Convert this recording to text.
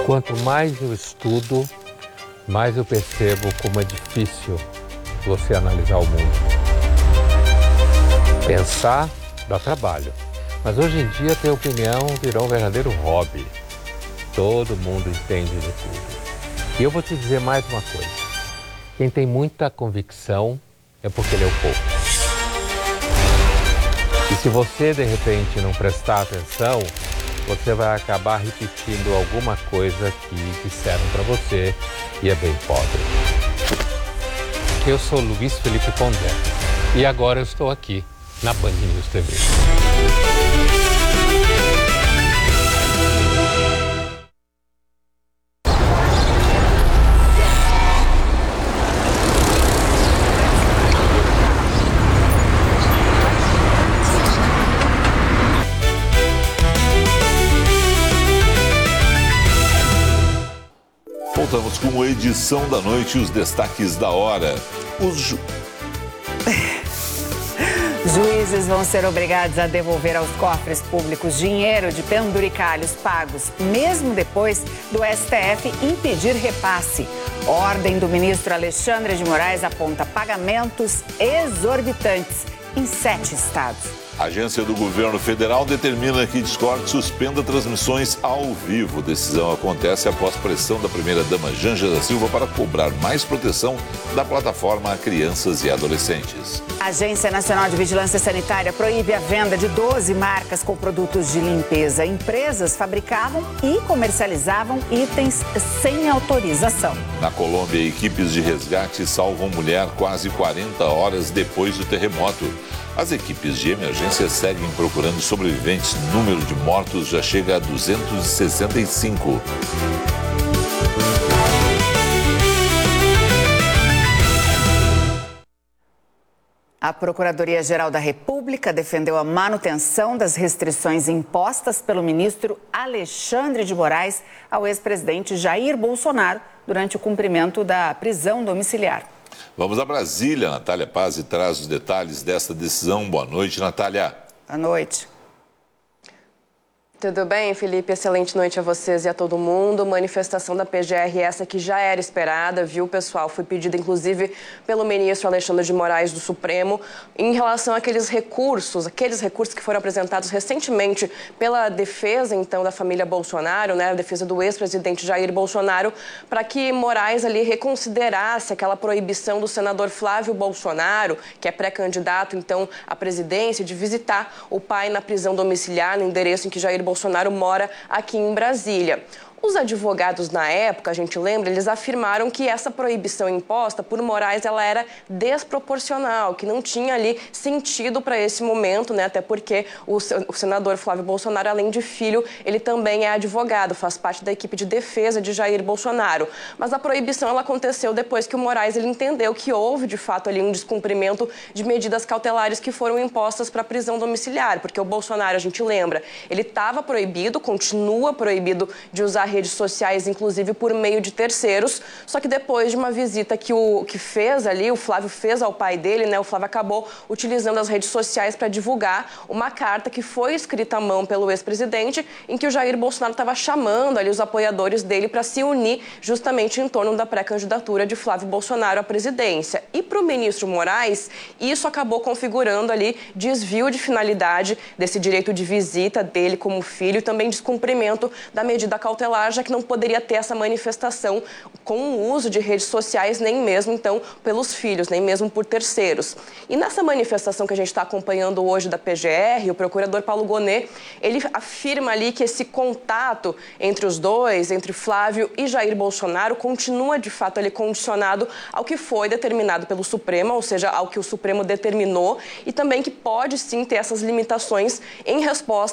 Quanto mais eu estudo, mais eu percebo como é difícil você analisar o mundo. Pensar dá trabalho, mas hoje em dia ter opinião virou um verdadeiro hobby. Todo mundo entende de tudo. E eu vou te dizer mais uma coisa. Quem tem muita convicção é porque leu pouco. E se você, de repente, não prestar atenção, você vai acabar repetindo alguma coisa que disseram para você e é bem pobre. Eu sou Luiz Felipe Pondé e agora eu estou aqui na Band News TV. Voltamos com a edição da noite e os destaques da hora. Juízes vão ser obrigados a devolver aos cofres públicos dinheiro de penduricalhos pagos, mesmo depois do STF impedir repasse. Ordem do ministro Alexandre de Moraes aponta pagamentos exorbitantes em 7 estados. A agência do governo federal determina que Discord suspenda transmissões ao vivo. Decisão acontece após pressão da primeira-dama Janja da Silva para cobrar mais proteção da plataforma a crianças e adolescentes. A Agência Nacional de Vigilância Sanitária proíbe a venda de 12 marcas com produtos de limpeza. Empresas fabricavam e comercializavam itens sem autorização. Na Colômbia, equipes de resgate salvam mulher quase 40 horas depois do terremoto. As equipes de emergência seguem procurando sobreviventes. O número de mortos já chega a 265. A Procuradoria-Geral da República defendeu a manutenção das restrições impostas pelo ministro Alexandre de Moraes ao ex-presidente Jair Bolsonaro durante o cumprimento da prisão domiciliar. Vamos a Brasília. Natália Paz traz os detalhes desta decisão. Boa noite, Natália. Boa noite. Tudo bem, Felipe? Excelente noite a vocês e a todo mundo. Manifestação da PGR, essa que já era esperada, viu, pessoal? Foi pedida, inclusive, pelo ministro Alexandre de Moraes do Supremo em relação àqueles recursos que foram apresentados recentemente pela defesa, então, da família Bolsonaro, né? A defesa do ex-presidente Jair Bolsonaro, para que Moraes ali reconsiderasse aquela proibição do senador Flávio Bolsonaro, que é pré-candidato, então, à presidência, de visitar o pai na prisão domiciliar, no endereço em que Jair Bolsonaro mora aqui em Brasília. Os advogados na época, a gente lembra, eles afirmaram que essa proibição imposta por Moraes, ela era desproporcional, que não tinha ali sentido para esse momento, né? Até porque o senador Flávio Bolsonaro, além de filho, ele também é advogado, faz parte da equipe de defesa de Jair Bolsonaro. Mas a proibição, ela aconteceu depois que o Moraes, ele entendeu que houve, de fato, ali um descumprimento de medidas cautelares que foram impostas para prisão domiciliar, porque o Bolsonaro, a gente lembra, ele estava proibido, continua proibido de usar redes sociais, inclusive por meio de terceiros, só que depois de uma visita que o Flávio fez ao pai dele, né, o Flávio acabou utilizando as redes sociais para divulgar uma carta que foi escrita à mão pelo ex-presidente, em que o Jair Bolsonaro estava chamando ali os apoiadores dele para se unir justamente em torno da pré-candidatura de Flávio Bolsonaro à presidência. E para o ministro Moraes, isso acabou configurando ali desvio de finalidade desse direito de visita dele como filho e também descumprimento da medida cautelar, já que não poderia ter essa manifestação com o uso de redes sociais, nem mesmo, então, pelos filhos, nem mesmo por terceiros. E nessa manifestação que a gente está acompanhando hoje da PGR, o procurador Paulo Gonet, ele afirma ali que esse contato entre os dois, entre Flávio e Jair Bolsonaro, continua, de fato, ali condicionado ao que foi determinado pelo Supremo, ou seja, ao que o Supremo determinou, e também que pode, sim, ter essas limitações em resposta